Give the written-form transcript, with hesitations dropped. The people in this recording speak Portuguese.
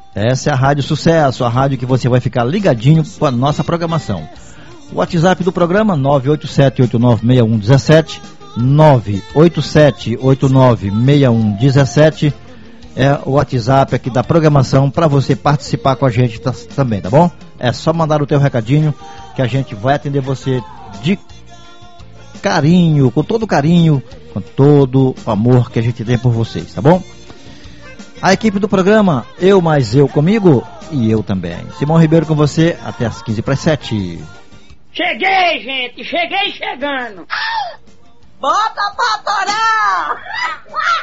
Essa é a Rádio Sucesso, a rádio que você vai ficar ligadinho com a nossa programação. O WhatsApp do programa 987-896117, 987-896117 é o WhatsApp aqui da programação para você participar com a gente também, tá bom? É só mandar o teu recadinho que a gente vai atender você de carinho, com todo o amor que a gente tem por vocês, tá bom? A equipe do programa, eu mais eu comigo e eu também. Simão Ribeiro com você até as 6:45. Cheguei, gente, cheguei chegando. Bota pra torar!